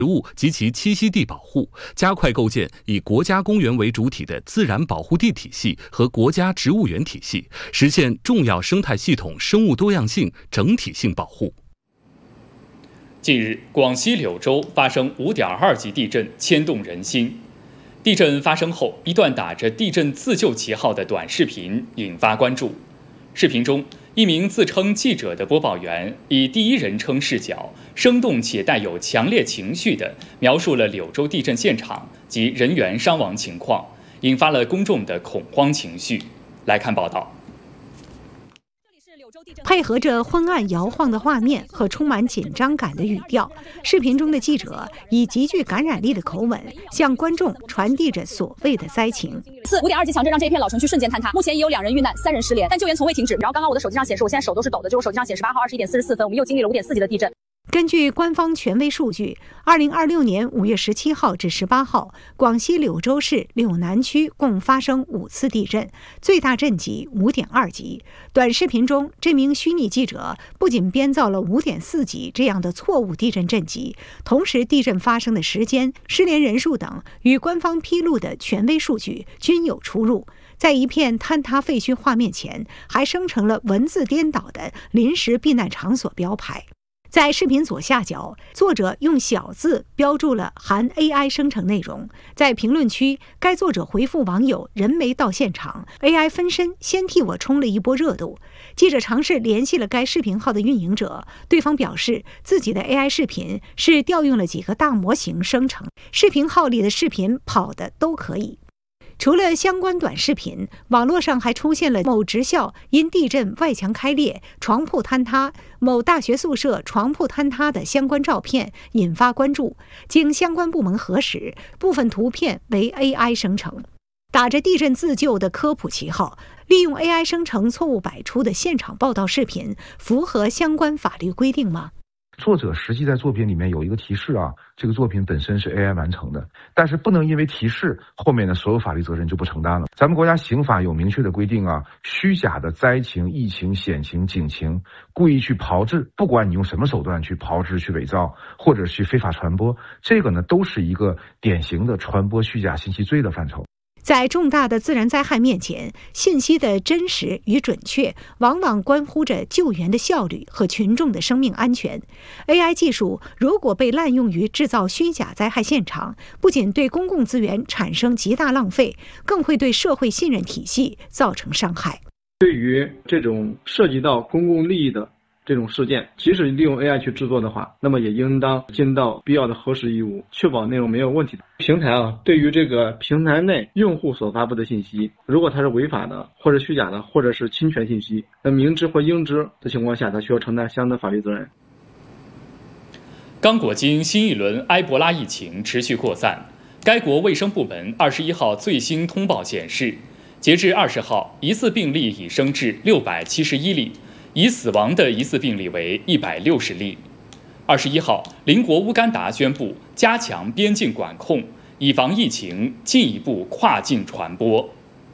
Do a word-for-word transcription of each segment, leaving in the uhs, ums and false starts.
植物及其栖息地保护，加快构建以国家公园为主体的自然保护地体系和国家植物园体系，实现重要生态系统生物多样性整体性保护。 近日，广西柳州发生 五点二 级地震，牵动人心。地震发生后，一段打着地震自救旗号的短视频引发关注。视频中，一名自称记者的播报员以第一人称视角，生动且带有强烈情绪地描述了柳州地震现场及人员伤亡情况，引发了公众的恐慌情绪。来看报道。 配合着昏暗摇晃的画面和充满紧张感的语调，视频中的记者以极具感染力的口吻向观众传递着所谓的灾情。 四 五点二 级强震让这一片老城区瞬间坍塌，目前已有两人遇难，三人失联，但救援从未停止。然后刚刚我的手机上显示，我现在手都是抖的，就是我手机上显示八号二十一点四十四分，我们又经历了五点四级的地震。 根据官方权威数据，二零二六年五月十七号至十八号，广西柳州市柳南区共发生五次地震，最大震级 五点二 级。短视频中，这名虚拟记者不仅编造了 五点四 级这样的错误地震震级，同时地震发生的时间、失联人数等与官方披露的权威数据均有出入。在一片坍塌废墟画面前，还生成了文字颠倒的临时避难场所标牌。在视频左下角，作者用小字标注了含 A I 生成内容。在评论区，该作者回复网友人没到现场， A I 分身先替我冲了一波热度。记者尝试联系了该视频号的运营者，对方表示自己的 A I 视频是调用了几个大模型生成，视频号里的视频跑的都可以。除了相关短视频，网络上还出现了某职校因地震外墙开裂、床铺坍塌，某大学宿舍床铺坍塌的相关照片，引发关注。经相关部门核实，部分图片为 A I 生成。打着地震自救的科普旗号，利用 A I 生成错误百出的现场报道视频，符合相关法律规定吗？ 作者实际在作品里面有一个提示啊，这个作品本身是 A I 完成的，但是不能因为提示后面的所有法律责任就不承担了。咱们国家刑法有明确的规定啊，虚假的灾情、疫情、险情、警情，故意去炮制，不管你用什么手段去炮制、去伪造或者去非法传播，这个呢都是一个典型的传播虚假信息罪的范畴。 在重大的自然灾害面前，信息的真实与准确往往关乎着救援的效率和群众的生命安全。A I 技术如果被滥用于制造虚假灾害现场，不仅对公共资源产生极大浪费，更会对社会信任体系造成伤害。 对于这种涉及到公共利益的这种事件，即使利用 A I 去制作的话，那么也应当尽到必要的核实义务，确保内容没有问题的。平台啊，对于这个平台内用户所发布的信息，如果它是违法的，或者虚假的，或者是侵权信息，那明知或应知的情况下，它需要承担相应的法律责任。 刚果金新一轮埃博拉疫情持续扩散，该国卫生部门二十一号最新通报显示，截至二十号，疑似病例已升至六百七十一例。已死亡的疑似病例为一百六十例。二十一号，邻国乌干达宣布加强边境管控，以防疫情进一步跨境传播。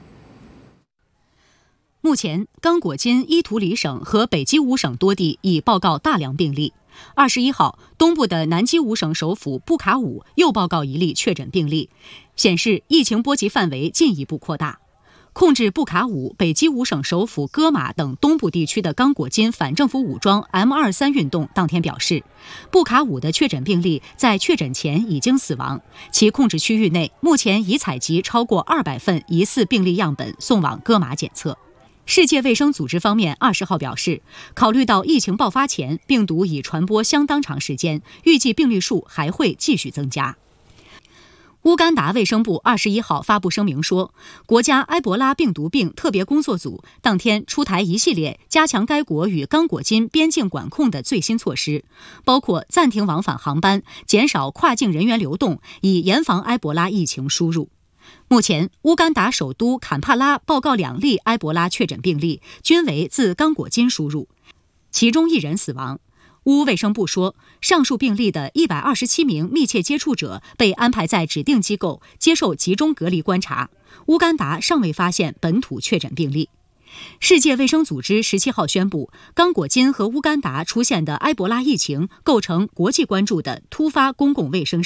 目前，刚果金伊图里省和北基乌省多地已报告大量病例。二十一号，东部的南基乌省首府布卡武又报告一例确诊病例，显示疫情波及范围进一步扩大。控制布卡武、北基乌省首府戈马等东部地区的刚果金反政府武装 M 二十三 运动当天表示，布卡武的确诊病例在确诊前已经死亡，其控制区域内目前已采集超过二百份疑似病例样本送往戈马检测。世界卫生组织方面二十号表示，考虑到疫情爆发前病毒已传播相当长时间，预计病例数还会继续增加。乌干达卫生部二十一号发布声明说，国家埃博拉病毒病特别工作组当天出台一系列加强该国与刚果金边境管控的最新措施，包括暂停往返航班、减少跨境人员流动，以严防埃博拉疫情输入。目前，乌干达首都坎帕拉报告两例埃博拉确诊病例，均为自刚果金输入，其中一人死亡。乌卫生部说，上述病例的一百二十七名密切接触者被安排在指定机构接受集中隔离观察。乌干达尚未发现本土确诊病例。 世界卫生组织十七号宣布，刚果金和乌干达出现的埃博拉疫情构成国际关注的突发公共卫生